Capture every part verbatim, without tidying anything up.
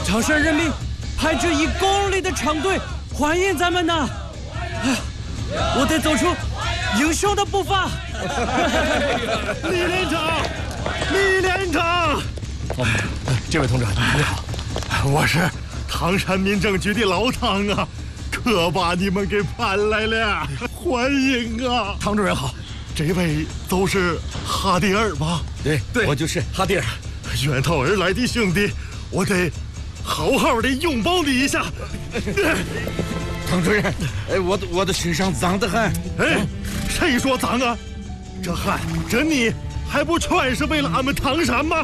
唐山人民排着一公里的长队欢迎咱们呢。哎呀，我得走出英雄的步伐。 李连长，李连长， 哦，这位同志你好， 我是唐山民政局的老唐啊，可把你们给盼来了，欢迎啊！ 唐主任好， 这位都是哈迪尔吧？ 对对，我就是哈迪尔。 远道而来的兄弟，我得好好的拥抱你一下。 唐主任，哎，我的我的身上脏得很。 哎，谁说脏啊？这汗这泥还不全是为了俺们唐山吗？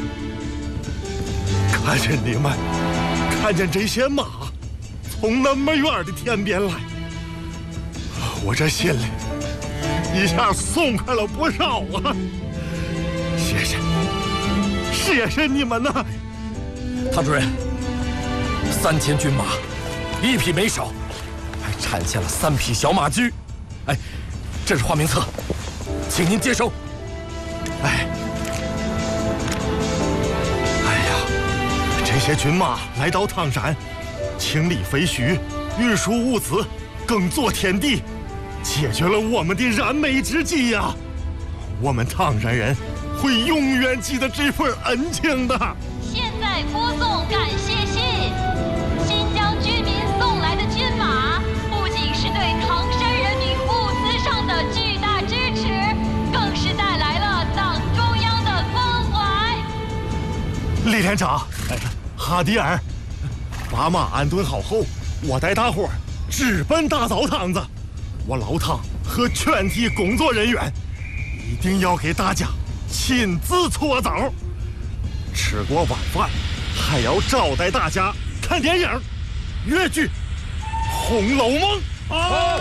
看见你们，看见这些马从那么远的天边来，我这心里一下松快了不少啊！谢谢，谢谢你们呐！ 唐主任，三千军马，一匹没少，还产下了三匹小马驹。哎，这是花名册，请您接收。 哎，哎呀，这些军马来到唐山，清理废墟，运输物资，耕作田地，解决了我们的燃眉之急呀！我们唐山人会永远记得这份恩情的。 现在播送感谢信，新疆居民送来的军马，不仅是对唐山人民物资上的巨大支持，更是带来了党中央的关怀。 李连长，哈迪尔，把马安顿好后，我带大伙儿直奔大澡堂子。我老汤和全体工作人员一定要给大家亲自搓澡。吃过晚饭，还要招待大家看电影、越剧《红楼梦》。 好，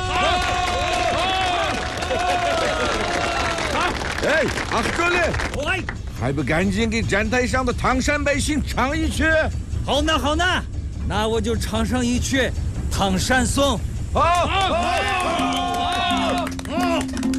哎，阿哥嘞， 喂， 还不赶紧给站台上的唐山百姓唱一曲？ 好呢好呢，那我就唱上一曲《唐山颂》。 好，好，好，好。